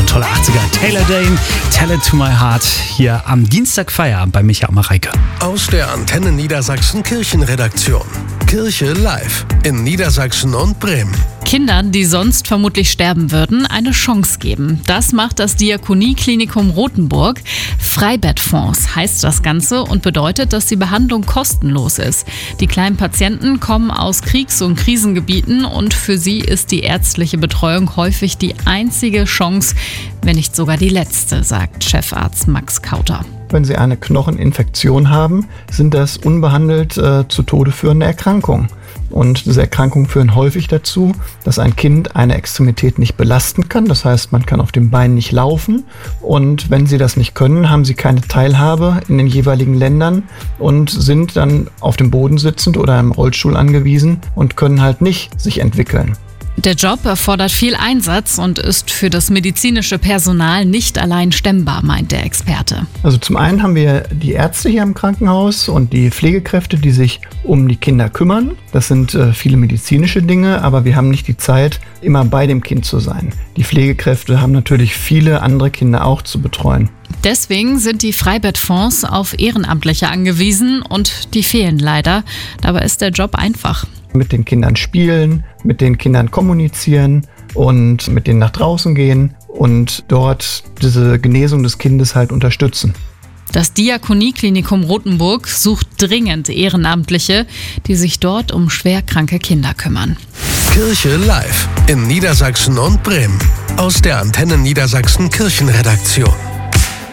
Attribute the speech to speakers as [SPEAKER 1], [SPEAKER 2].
[SPEAKER 1] tolle 80er. Taylor Dane, Tell It To My Heart, hier am Dienstag Feierabend bei Micha und Mareike.
[SPEAKER 2] Aus der Antenne Niedersachsen Kirchenredaktion. Kirche live in Niedersachsen und Bremen.
[SPEAKER 3] Kindern, die sonst vermutlich sterben würden, eine Chance geben. Das macht das Diakonieklinikum Rothenburg. Freibettfonds heißt das Ganze und bedeutet, dass die Behandlung kostenlos ist. Die kleinen Patienten kommen aus Kriegs- und Krisengebieten und für sie ist die ärztliche Betreuung häufig die einzige Chance, wenn nicht sogar die letzte, sagt Chefarzt Max Kauter.
[SPEAKER 4] Wenn Sie eine Knocheninfektion haben, sind das unbehandelt zu Tode führende Erkrankungen. Und diese Erkrankungen führen häufig dazu, dass ein Kind eine Extremität nicht belasten kann. Das heißt, man kann auf dem Bein nicht laufen. Und wenn sie das nicht können, haben sie keine Teilhabe in den jeweiligen Ländern und sind dann auf dem Boden sitzend oder im Rollstuhl angewiesen und können halt nicht sich entwickeln.
[SPEAKER 3] Der Job erfordert viel Einsatz und ist für das medizinische Personal nicht allein stemmbar, meint der Experte.
[SPEAKER 4] Also zum einen haben wir die Ärzte hier im Krankenhaus und die Pflegekräfte, die sich um die Kinder kümmern. Das sind viele medizinische Dinge, aber wir haben nicht die Zeit, immer bei dem Kind zu sein. Die Pflegekräfte haben natürlich viele andere Kinder auch zu betreuen.
[SPEAKER 3] Deswegen sind die Freibettfonds auf Ehrenamtliche angewiesen und die fehlen leider. Dabei ist der Job einfach.
[SPEAKER 4] Mit den Kindern spielen, mit den Kindern kommunizieren und mit denen nach draußen gehen und dort diese Genesung des Kindes halt unterstützen.
[SPEAKER 3] Das Diakonieklinikum Rothenburg sucht dringend Ehrenamtliche, die sich dort um schwerkranke Kinder kümmern.
[SPEAKER 2] Kirche live in Niedersachsen und Bremen. Aus der Antenne Niedersachsen Kirchenredaktion.